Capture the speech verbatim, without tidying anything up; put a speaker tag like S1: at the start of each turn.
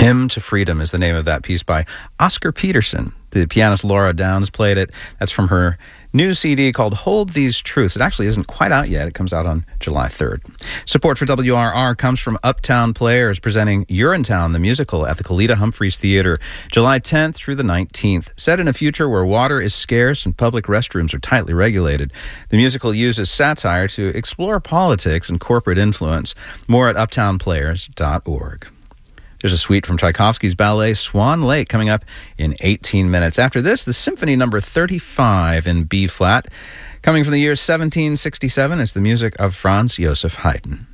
S1: Hymn to Freedom is the name of that piece by Oscar Peterson. The pianist Laura Downs played it. That's from her new C D called Hold These Truths. It actually isn't quite out yet. It comes out on July third. Support for W R R comes from Uptown Players, presenting Urinetown, the musical, at the Kalita Humphreys Theater, July tenth through the nineteenth. Set in a future where water is scarce and public restrooms are tightly regulated, the musical uses satire to explore politics and corporate influence. More at uptown players dot org. There's a suite from Tchaikovsky's ballet Swan Lake coming up in eighteen minutes. After this, the Symphony Number thirty-five in B-flat. Coming from the year seventeen sixty-seven, it's the music of Franz Joseph Haydn.